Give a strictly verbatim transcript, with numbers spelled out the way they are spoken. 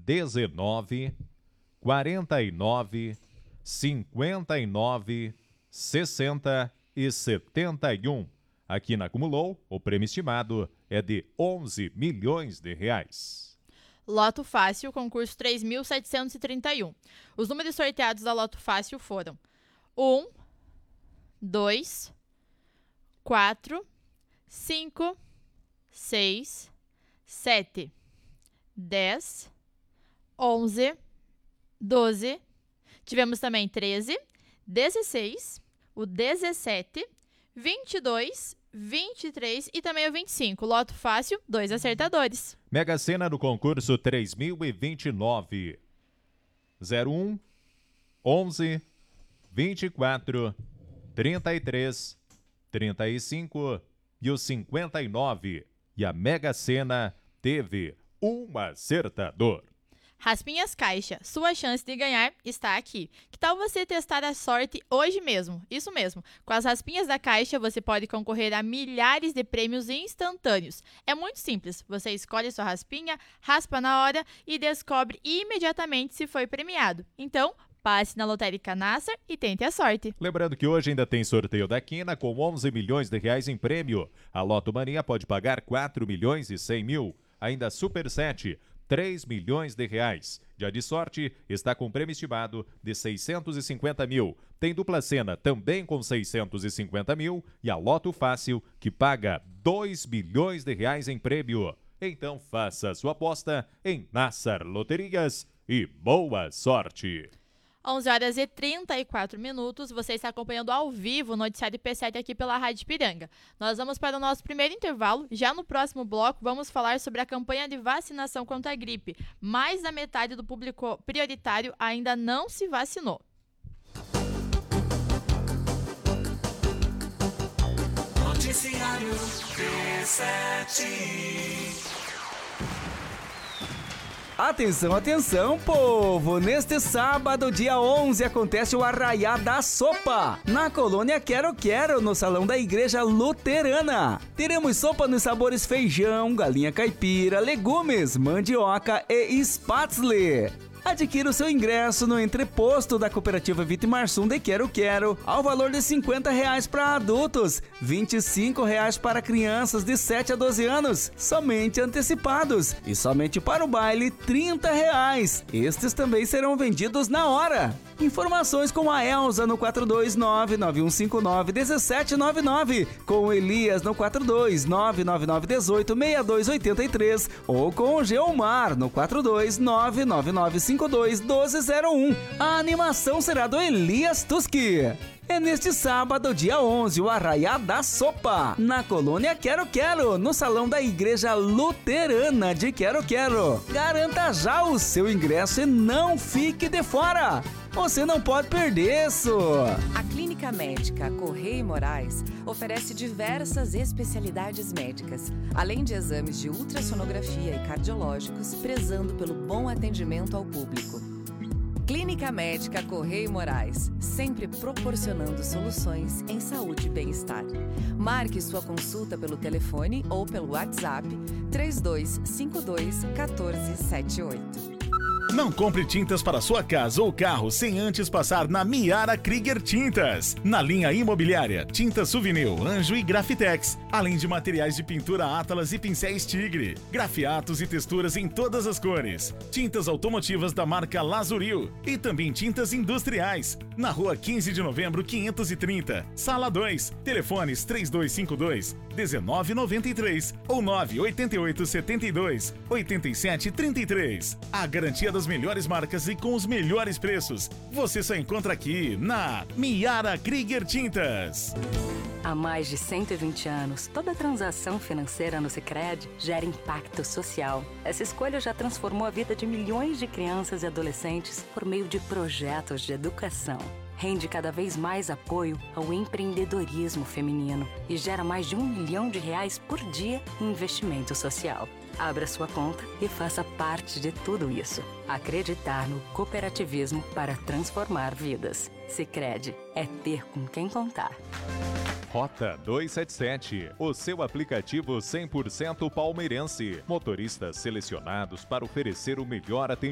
dezenove, quarenta e nove, cinquenta e nove, sessenta e setenta e um. Aqui na Acumulou, o prêmio estimado é de onze milhões de reais. Loto Fácil, concurso três mil setecentos e trinta e um. Os números sorteados da Loto Fácil foram um, dois, quatro, cinco, seis, sete, dez, onze, doze. Tivemos também treze, dezesseis, o dezessete, vinte e dois, vinte e três e também o vinte e cinco. Loto Fácil, dois acertadores. Mega Sena do concurso três mil e vinte e nove. zero um, onze, vinte e quatro, trinta e três, trinta e cinco e o cinquenta e nove. E a Mega Sena teve um acertador. Raspinhas Caixa, sua chance de ganhar está aqui. Que tal você testar a sorte hoje mesmo? Isso mesmo, com as Raspinhas da Caixa você pode concorrer a milhares de prêmios instantâneos. É muito simples, você escolhe sua raspinha, raspa na hora e descobre imediatamente se foi premiado. Então, passe na Lotérica Nasser e tente a sorte. Lembrando que hoje ainda tem sorteio da Quina com onze milhões de reais em prêmio. A Loto Mania pode pagar quatro milhões e cem mil. Ainda Super sete, três milhões de reais. Dia de sorte está com prêmio estimado de seiscentos e cinquenta mil. Tem dupla Sena também com seiscentos e cinquenta mil e a Loto Fácil que paga dois milhões de reais em prêmio. Então faça sua aposta em Nassar Loterias e boa sorte! onze horas e trinta e quatro minutos, você está acompanhando ao vivo o noticiário P sete aqui pela Rádio Piranga. Nós vamos para o nosso primeiro intervalo. Já no próximo bloco, vamos falar sobre a campanha de vacinação contra a gripe. Mais da metade do público prioritário ainda não se vacinou. Noticiário P sete. Atenção, atenção, povo! Neste sábado, dia onze, acontece o Arraiá da Sopa, na colônia Quero Quero, no salão da Igreja Luterana. Teremos sopa nos sabores feijão, galinha caipira, legumes, mandioca e spatzle. Adquira o seu ingresso no entreposto da Cooperativa Vitimarsum de Quero Quero ao valor de cinquenta reais para adultos, vinte e cinco reais para crianças de sete a doze anos, somente antecipados, e somente para o baile trinta reais. Estes também serão vendidos na hora. Informações com a Elza no quatro dois nove, nove um cinco nove, um sete nove nove, com o Elias no quatro dois nove, nove nove um oito, seis dois oito três ou com o Geomar no quatro dois nove, nove nove cinco dois, um dois zero um. A animação será do Elias Tuski. É neste sábado, dia onze, o Arraiá da Sopa, na colônia Quero Quero, no salão da Igreja Luterana de Quero Quero. Garanta já o seu ingresso e não fique de fora. Você não pode perder isso! A Clínica Médica Correia e Moraes oferece diversas especialidades médicas, além de exames de ultrassonografia e cardiológicos, prezando pelo bom atendimento ao público. Clínica Médica Correia e Moraes, sempre proporcionando soluções em saúde e bem-estar. Marque sua consulta pelo telefone ou pelo WhatsApp três dois cinco dois, um quatro sete oito. Não compre tintas para sua casa ou carro sem antes passar na Miara Krieger Tintas. Na linha imobiliária, tintas Souvenir, Anjo e Grafitex, além de materiais de pintura Atlas e pincéis Tigre, grafiatos e texturas em todas as cores, tintas automotivas da marca Lazuril e também tintas industriais. Na rua quinze de novembro, quinhentos e trinta, sala dois, telefones três dois cinco dois, um nove nove três ou nove oito oito sete dois, oito sete três três. A garantia das melhores marcas e com os melhores preços. Você só encontra aqui na Miara Krieger Tintas. Há mais de cento e vinte anos, toda transação financeira no Sicredi gera impacto social. Essa escolha já transformou a vida de milhões de crianças e adolescentes por meio de projetos de educação. Rende cada vez mais apoio ao empreendedorismo feminino e gera mais de um milhão de reais por dia em investimento social. Abra sua conta e faça parte de tudo isso. Acreditar no cooperativismo para transformar vidas. Sicredi é ter com quem contar. Rota duzentos e setenta e sete, o seu aplicativo cem por cento palmeirense. Motoristas selecionados para oferecer o melhor atendimento.